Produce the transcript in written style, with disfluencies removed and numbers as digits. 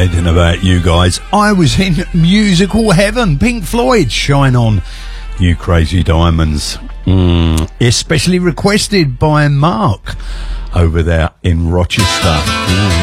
I don't know about you guys. I was in musical heaven. Pink Floyd, Shine On, You Crazy Diamonds. Especially requested by Mark over there in Rochester.